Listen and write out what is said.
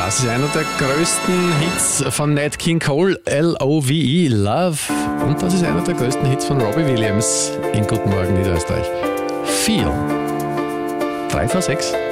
Das ist einer der größten Hits von Nat King Cole, L-O-V-E, Love. Und das ist einer der größten Hits von Robbie Williams in Guten Morgen Niederösterreich. 4, 3 vor 6.